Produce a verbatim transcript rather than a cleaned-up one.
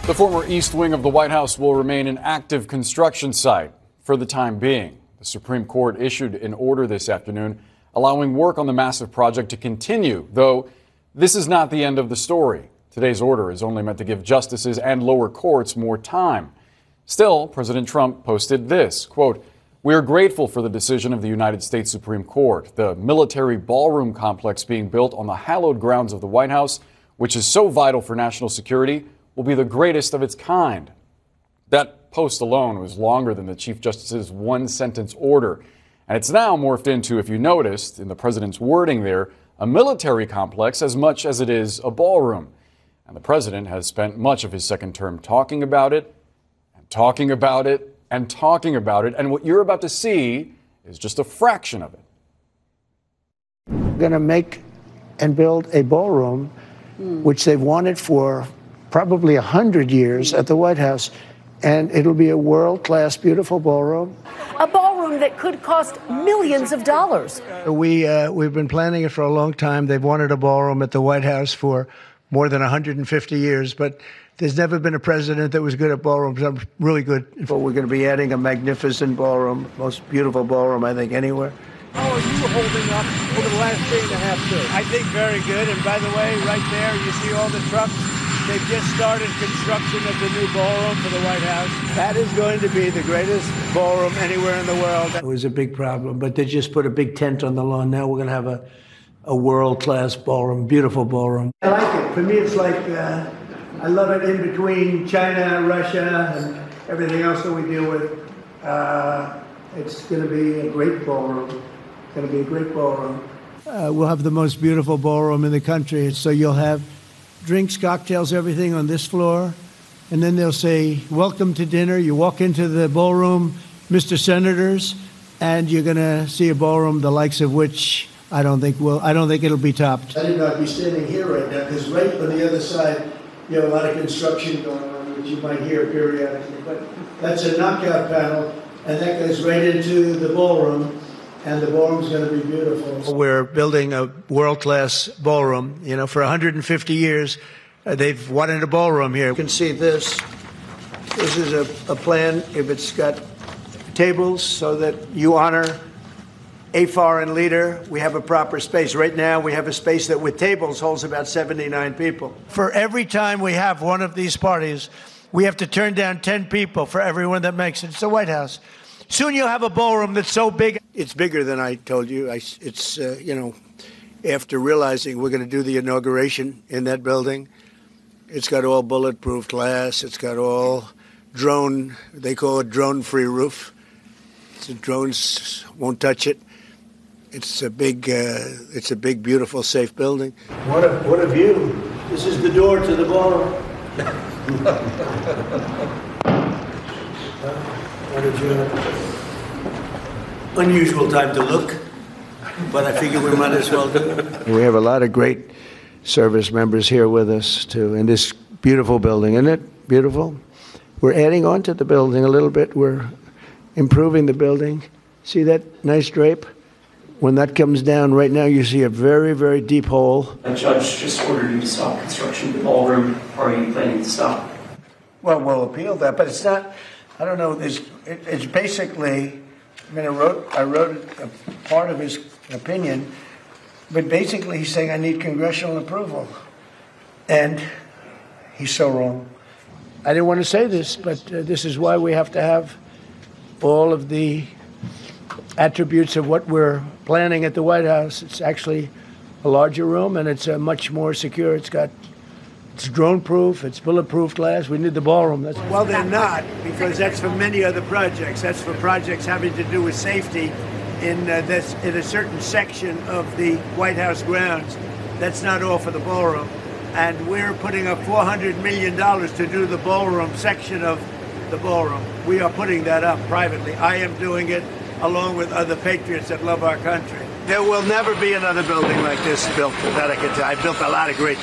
The former east wing of the White House will remain an active construction site for the time being. The Supreme Court issued an order this afternoon allowing work on the massive project to continue, though this is not the end of the story. Today's order is only meant to give justices and lower courts more time. Still, President Trump posted this, quote, "We are grateful for the decision of the United States Supreme Court. The military ballroom complex being built on the hallowed grounds of the White House, which is so vital for national security, will be the greatest of its kind." That post alone was longer than the Chief Justice's one-sentence order. And it's now morphed into, if you noticed, in the president's wording there, a military complex as much as it is a ballroom. And the president has spent much of his second term talking about it, and talking about it, and talking about it. And what you're about to see is just a fraction of it. We're going to make and build a ballroom, mm. which they've wanted for probably a hundred years at the White House. And it'll be a world-class, beautiful ballroom. A ballroom that could cost millions of dollars. We, uh, we've been planning it for a long time. They've wanted a ballroom at the White House for more than one hundred fifty years, but there's never been a president that was good at ballrooms. I'm really good. But we're going to be adding a magnificent ballroom, most beautiful ballroom, I think, anywhere. How are you holding up over the last day and a half, too? I think very good. And by the way, right there, you see all the trucks. They've just started construction of the new ballroom for the White House. That is going to be the greatest ballroom anywhere in the world. It was a big problem, but they just put a big tent on the lawn. Now we're going to have a, a world-class ballroom, beautiful ballroom. I like it. For me, it's like, uh, I love it in between China, Russia, and everything else that we deal with. Uh, it's going to be a great ballroom. It's going to be a great ballroom. Uh, we'll have the most beautiful ballroom in the country, so you'll have drinks, cocktails, everything on this floor. And then they'll say, "Welcome to dinner." You walk into the ballroom, Mister Senators, and you're going to see a ballroom the likes of which I don't think will. I don't think it'll be topped. I did not be standing here right now because right on the other side, you have a lot of construction going on, which you might hear periodically. But that's a knockout panel, and that goes right into the ballroom. And the ballroom's going to be beautiful. We're building a world-class ballroom. You know, for one hundred fifty years, uh, they've wanted a ballroom here. You can see this. This is a, a plan. If it's got tables so that you honor a foreign leader, we have a proper space. Right now, we have a space that with tables holds about seventy-nine people. For every time we have one of these parties, we have to turn down ten people for everyone that makes it. It's the White House. Soon you'll have a ballroom that's so big. It's bigger than I told you. I, it's, uh, you know, after realizing we're going to do the inauguration in that building, it's got all bulletproof glass. It's got all drone, they call it drone-free roof. So drones won't touch it. It's a big, uh, it's a big, beautiful, safe building. What a, what a view. This is the door to the ballroom. What a unusual time to look, but I figure we might as well do it. We have a lot of great service members here with us, too, in this beautiful building. Isn't it beautiful? We're adding on to the building a little bit. We're improving the building. See that nice drape? When that comes down, right now you see a very, very deep hole. A judge just ordered you to stop construction of the ballroom. Are you planning to stop? Well, we'll appeal that, but it's not... I don't know. There's, it, it's basically. I mean, I wrote. I wrote a part of his opinion, but basically he's saying I need congressional approval, and he's so wrong. I didn't want to say this, but uh, this is why we have to have all of the attributes of what we're planning at the White House. It's actually a larger room, and it's uh, much more secure. It's got. It's drone-proof, it's bulletproof glass. We need the ballroom. That's well, they're not, because that's for many other projects. That's for projects having to do with safety in, uh, this, in a certain section of the White House grounds. That's not all for the ballroom. And we're putting up four hundred million dollars to do the ballroom section of the ballroom. We are putting that up privately. I am doing it along with other patriots that love our country. There will never be another building like this built, that I can tell. I built a lot of great